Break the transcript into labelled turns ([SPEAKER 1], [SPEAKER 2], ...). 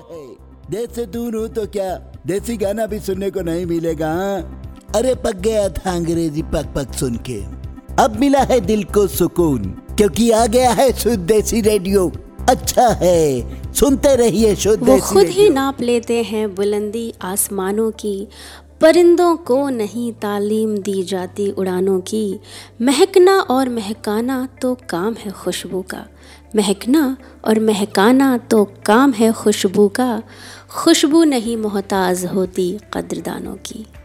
[SPEAKER 1] है। देश से दूर हूँ तो क्या देसी गाना भी सुनने को नहीं मिलेगा? हाँ? अरे पक गया था अंग्रेजी पक पक सुन के, अब मिला है दिल को सुकून, क्योंकि आ गया है शुद्ध देसी रेडियो। अच्छा है, सुनते रहिए शुद्ध देसी रेडियो।
[SPEAKER 2] वो खुद ही नाप लेते हैं बुलंदी आसमानों की, परिंदों को नहीं तालीम दी जाती उड़ानों की। महकना और महकाना तो काम है खुशबू का, महकना और महकाना तो काम है खुशबू का। खुशबू नहीं मोहताज होती कद्रदानों की।